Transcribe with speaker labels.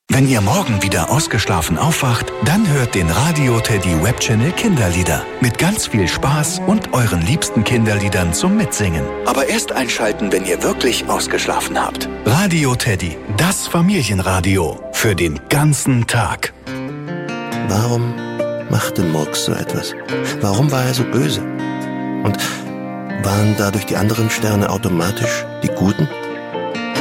Speaker 1: Wenn ihr morgen wieder ausgeschlafen aufwacht, dann hört den Radio Teddy Webchannel Kinderlieder. Mit ganz viel Spaß und euren liebsten Kinderliedern zum Mitsingen. Aber erst einschalten, wenn ihr wirklich ausgeschlafen habt. Radio Teddy, das Familienradio. Für den ganzen Tag.
Speaker 2: Warum machte Murks so etwas? Warum war er so böse? Und waren dadurch die anderen Sterne automatisch die Guten?